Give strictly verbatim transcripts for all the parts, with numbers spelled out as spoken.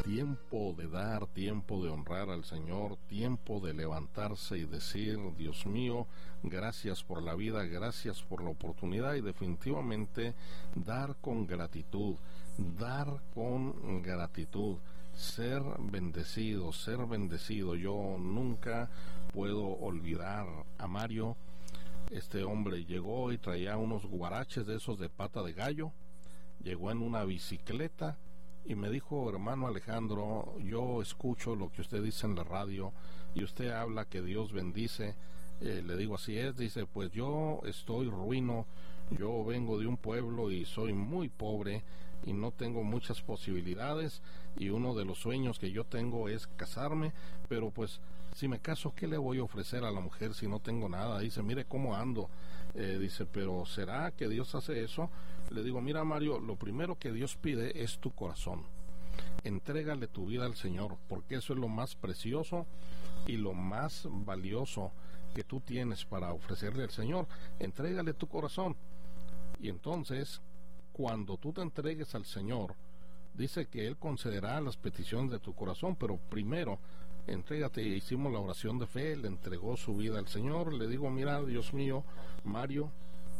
tiempo de dar, tiempo de honrar al Señor, tiempo de levantarse y decir, Dios mío, gracias por la vida, gracias por la oportunidad, y definitivamente dar con gratitud, dar con gratitud, ser bendecido, ser bendecido. Yo nunca puedo olvidar a Mario. Este hombre llegó y traía unos guaraches de esos de pata de gallo, llegó en una bicicleta y me dijo, hermano Alejandro, yo escucho lo que usted dice en la radio y usted habla que Dios bendice. Eh, le digo, así es. Dice, pues yo estoy ruino, yo vengo de un pueblo y soy muy pobre y no tengo muchas posibilidades, y uno de los sueños que yo tengo es casarme, pero pues si me caso, ¿qué le voy a ofrecer a la mujer si no tengo nada? Dice, mire cómo ando. Eh, dice, pero ¿será que Dios hace eso? Le digo, mira Mario, lo primero que Dios pide es tu corazón. Entrégale tu vida al Señor, porque eso es lo más precioso y lo más valioso que tú tienes para ofrecerle al Señor. Entrégale tu corazón, y entonces cuando tú te entregues al Señor, dice que Él concederá las peticiones de tu corazón, pero primero entrégate. Hicimos la oración de fe, le entregó su vida al Señor. Le digo, mira, Dios mío, Mario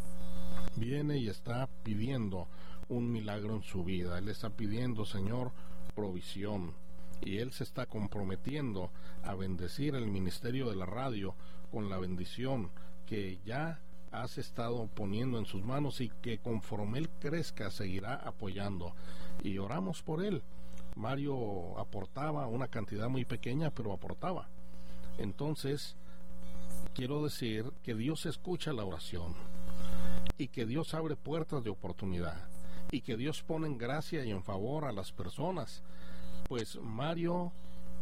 viene y está pidiendo un milagro en su vida. Él está pidiendo, Señor, provisión, y él se está comprometiendo a bendecir el ministerio de la radio con la bendición que ya has estado poniendo en sus manos, y que conforme él crezca seguirá apoyando, y oramos por él. Mario aportaba una cantidad muy pequeña, pero aportaba. Entonces quiero decir que Dios escucha la oración, y que Dios abre puertas de oportunidad, y que Dios pone en gracia y en favor a las personas. Pues Mario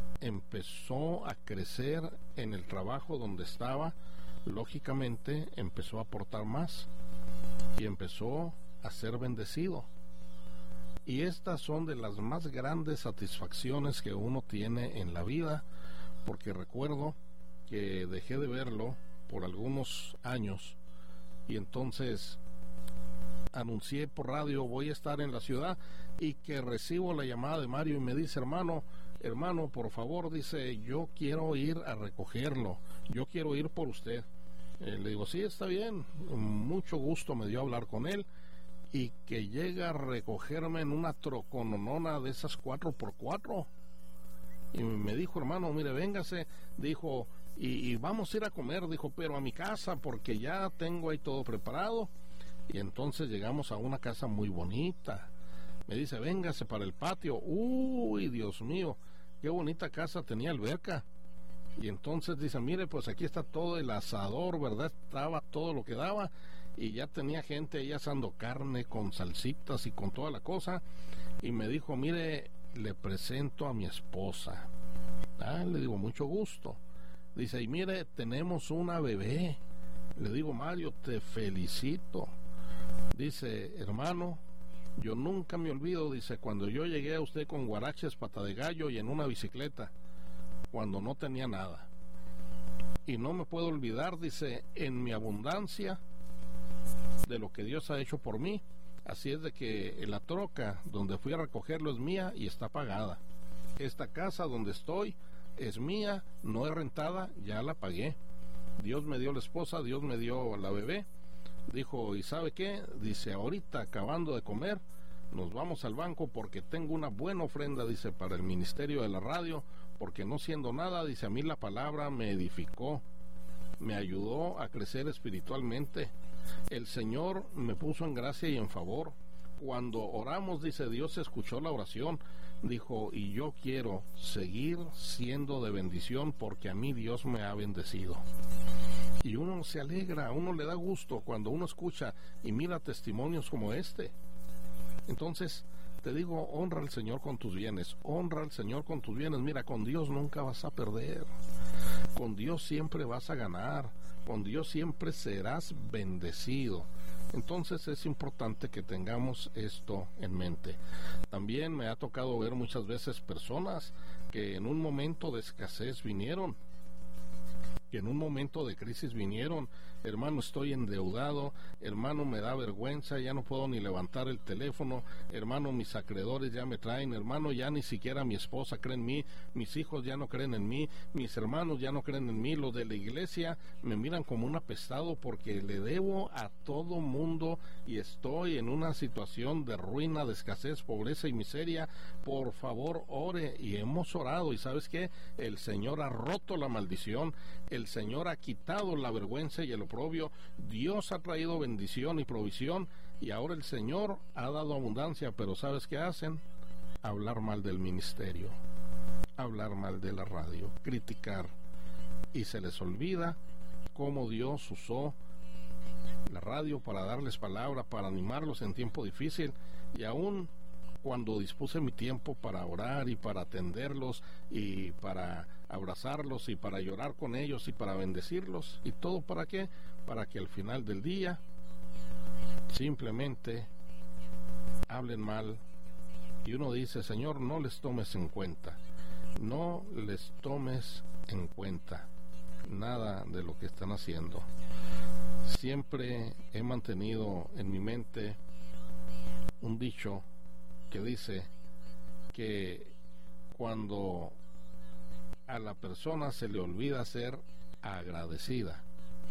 empezó a crecer en el trabajo donde estaba, lógicamente empezó a aportar más y empezó a ser bendecido. Y estas son de las más grandes satisfacciones que uno tiene en la vida, porque recuerdo que dejé de verlo por algunos años, y entonces anuncié por radio, voy a estar en la ciudad, y que recibo la llamada de Mario y me dice, hermano, hermano, por favor, dice, yo quiero ir a recogerlo, yo quiero ir por usted. Eh, le digo, sí, está bien, mucho gusto me dio hablar con él, y que llega a recogerme en una trocononona de esas cuatro por cuatro, y me dijo, hermano, mire, véngase, dijo, y, y vamos a ir a comer, dijo, pero a mi casa, porque ya tengo ahí todo preparado. Y entonces llegamos a una casa muy bonita. Me dice, véngase para el patio. Uy, Dios mío, qué bonita casa, tenía alberca. Y entonces dice, mire, pues aquí está todo el asador, ¿verdad? Estaba todo lo que daba, y ya tenía gente ahí asando carne con salsitas y con toda la cosa. Y me dijo, mire, le presento a mi esposa. Ah, le digo, mucho gusto. Dice, y mire, tenemos una bebé. Le digo, Mario, te felicito. Dice, hermano, yo nunca me olvido, dice, cuando yo llegué a usted con guaraches, pata de gallo y en una bicicleta, cuando no tenía nada. Y no me puedo olvidar, dice, en mi abundancia de lo que Dios ha hecho por mí. Así es de que la troca donde fui a recogerlo es mía y está pagada. Esta casa donde estoy es mía, no es rentada, ya la pagué. Dios me dio la esposa, Dios me dio la bebé. Dijo, ¿y sabe qué? Dice, ahorita acabando de comer, nos vamos al banco porque tengo una buena ofrenda, dice, para el ministerio de la radio, porque no siendo nada, dice, a mí la palabra me edificó, me ayudó a crecer espiritualmente. El Señor me puso en gracia y en favor. Cuando oramos, dice, Dios escuchó la oración. Dijo, y yo quiero seguir siendo de bendición porque a mí Dios me ha bendecido. Y uno se alegra, uno le da gusto cuando uno escucha y mira testimonios como este. Entonces, te digo, honra al Señor con tus bienes, honra al Señor con tus bienes. Mira, con Dios nunca vas a perder, con Dios siempre vas a ganar, con Dios siempre serás bendecido. Entonces es importante que tengamos esto en mente. También me ha tocado ver muchas veces personas que en un momento de escasez vinieron que en un momento de crisis vinieron: hermano, estoy endeudado, hermano, me da vergüenza, ya no puedo ni levantar el teléfono, hermano, mis acreedores ya me traen, hermano, ya ni siquiera mi esposa cree en mí, mis hijos ya no creen en mí, mis hermanos ya no creen en mí, los de la iglesia me miran como un apestado porque le debo a todo mundo y estoy en una situación de ruina, de escasez, pobreza y miseria. Por favor, ore. Y hemos orado, y ¿sabes qué? El Señor ha roto la maldición, el Señor ha quitado la vergüenza y el oprobio, Dios ha traído bendición y provisión, y ahora el Señor ha dado abundancia. Pero ¿sabes qué hacen? Hablar mal del ministerio, hablar mal de la radio, criticar, y se les olvida cómo Dios usó la radio para darles palabra, para animarlos en tiempo difícil. Y aún cuando dispuse mi tiempo para orar y para atenderlos y para abrazarlos y para llorar con ellos y para bendecirlos, ¿y todo para qué? Para que al final del día simplemente hablen mal, y uno dice: Señor, no les tomes en cuenta, no les tomes en cuenta nada de lo que están haciendo. Siempre he mantenido en mi mente un dicho que dice que cuando a la persona se le olvida ser agradecida,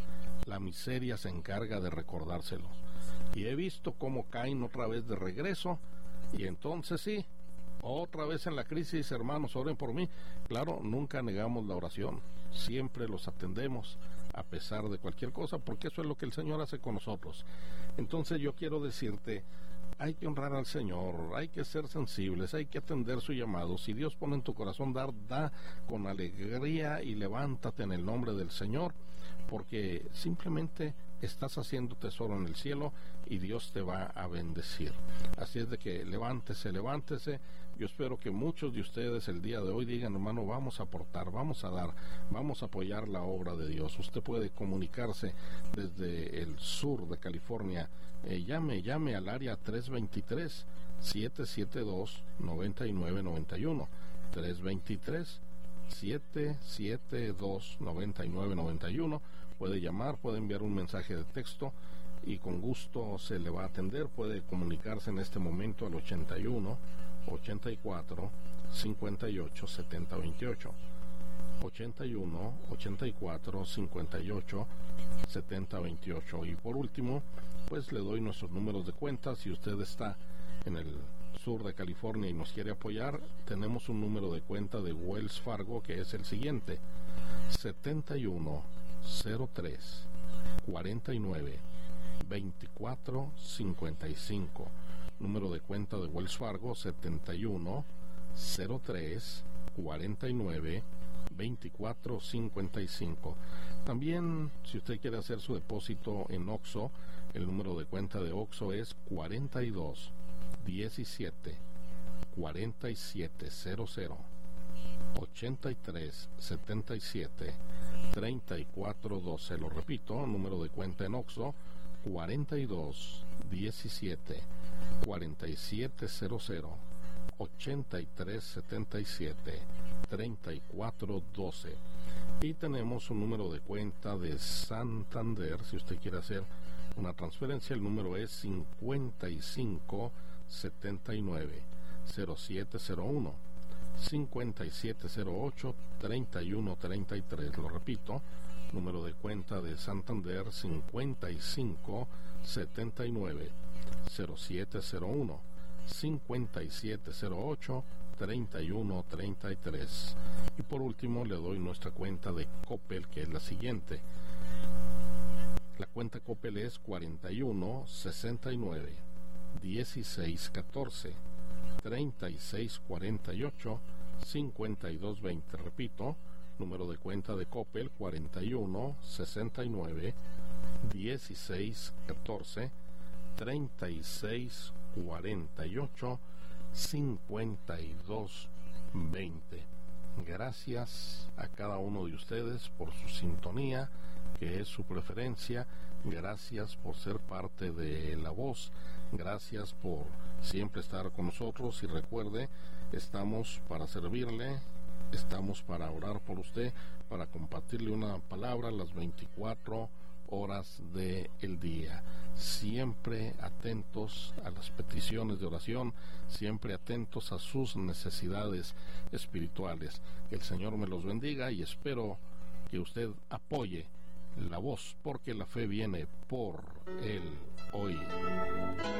la miseria se encarga de recordárselo. Y he visto cómo caen otra vez de regreso, y entonces sí, otra vez en la crisis: hermanos, oren por mí. Claro, nunca negamos la oración, siempre los atendemos a pesar de cualquier cosa, porque eso es lo que el Señor hace con nosotros. Entonces yo quiero decirte: hay que honrar al Señor, hay que ser sensibles, hay que atender su llamado. Si Dios pone en tu corazón dar, da con alegría y levántate en el nombre del Señor, porque simplemente estás haciendo tesoro en el cielo y Dios te va a bendecir. Así es de que levántese, levántese. Yo espero que muchos de ustedes el día de hoy digan: hermano, vamos a aportar, vamos a dar, vamos a apoyar la obra de Dios. Usted puede comunicarse desde el sur de California. Eh, llame, llame al área tres dos tres, siete siete dos, nueve nueve nueve uno, tres dos tres, siete siete dos, nueve nueve nueve uno. Puede llamar, puede enviar un mensaje de texto y con gusto se le va a atender. Puede comunicarse en este momento al ochenta y uno, ochenta y cuatro, cincuenta y ocho, setenta veintiocho, ochenta y uno, ochenta y cuatro, cincuenta y ocho, setenta veintiocho. Y por último, pues le doy nuestros números de cuenta. Si usted está en el sur de California y nos quiere apoyar, tenemos un número de cuenta de Wells Fargo que es el siguiente: setenta y uno, cero tres, cuarenta y nueve, veinticuatro cincuenta y cinco. Número de cuenta de Wells Fargo: setenta y uno, cero tres, cuarenta y nueve, veinticuatro cincuenta y cinco. También, si usted quiere hacer su depósito en Oxxo, el número de cuenta de Oxxo es cuarenta y dos, diecisiete, cuarenta y siete cero cero, ochenta y tres, setenta y siete, treinta y cuatro doce. Lo repito, número de cuenta en Oxxo: cuarenta y dos, diecisiete, cuarenta y siete cero cero, ochenta y tres, setenta y siete, treinta y cuatro doce. Y tenemos un número de cuenta de Santander. Si usted quiere hacer una transferencia, el número es cincuenta y cinco, setenta y nueve, cero siete cero uno, cincuenta y siete cero ocho, treinta y uno treinta y tres. Lo repito, número de cuenta de Santander: cincuenta y cinco, setenta y nueve, cero siete cero uno, cincuenta y siete cero ocho, treinta y uno treinta y tres. Y por último le doy nuestra cuenta de Coppel, que es la siguiente. La cuenta Coppel es cuarenta y uno, sesenta y nueve, dieciséis catorce, treinta y seis cuarenta y ocho, cincuenta y dos veinte. Repito, número de cuenta de Coppel: cuarenta y uno, sesenta y nueve, dieciséis catorce, treinta y seis cuarenta y ocho, cincuenta y dos veinte. Gracias a cada uno de ustedes por su sintonía, que es su preferencia. Gracias por ser parte de La Voz. Gracias por siempre estar con nosotros. Y recuerde, estamos para servirle estamos para orar por usted, para compartirle una palabra las veinticuatro horas del día, siempre atentos a las peticiones de oración, siempre atentos a sus necesidades espirituales. Que el Señor me los bendiga y espero que usted apoye la voz, porque la fe viene por el oír.